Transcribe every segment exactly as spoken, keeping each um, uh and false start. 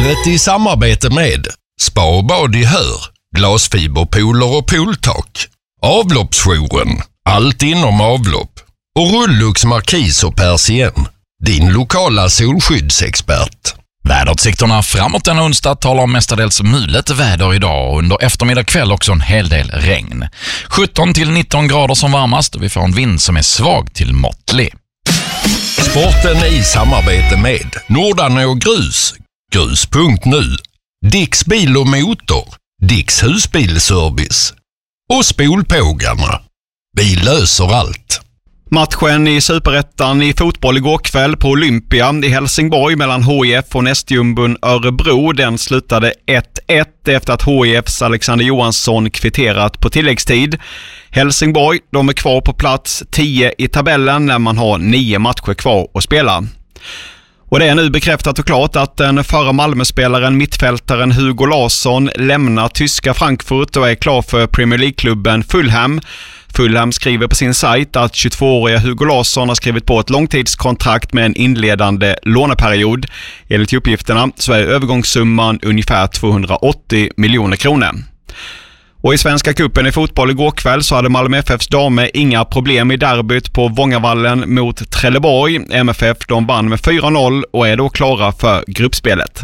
Livet i samarbete med Spa och bad i Hör, glasfiberpooler och pooltak, avloppsjouren, allt inom avlopp och Rullux Markis och Persien, din lokala solskyddsexpert. Väderutsikterna framåt den onsdag talar om mestadels mulet väder idag och under eftermiddag kväll också en hel del regn. sjutton till nitton grader som varmast och vi får en vind som är svag till måttlig. Sporten i samarbete med Nordan och Grus, grus punkt nu, Dicks bil och motor, Dicks husbilservice och Spolpågarna. Vi löser allt. Matchen i Superettan i fotboll igår kväll på Olympia i Helsingborg mellan H I F och nästjumbon Örebro. Den slutade ett ett efter att H I F:s Alexander Johansson kvitterat på tilläggstid. Helsingborg, de är kvar på plats tio i tabellen när man har nio matcher kvar att spela. Och det är nu bekräftat och klart att den förra Malmö-spelaren, mittfältaren Hugo Larsson, lämnar tyska Frankfurt och är klar för Premier League-klubben Fulham. Fulham skriver på sin sajt att tjugotvååriga Hugo Larsson har skrivit på ett långtidskontrakt med en inledande låneperiod. Enligt uppgifterna så är övergångssumman ungefär tvåhundraåttio miljoner kronor. Och i Svenska cupen i fotboll igår kväll så hade Malmö F F:s damer inga problem i derbyt på Vångavallen mot Trelleborg. M F F de vann med fyra noll och är då klara för gruppspelet.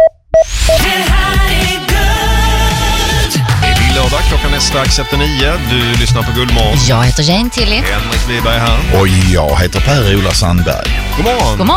Lördag, klockan är strax efter nio. Du lyssnar på Guldmorgon. Jag heter Jane Tilly. Henrik Wiberg här. Och jag heter Per-Ola Sandberg. God morgon. God morgon.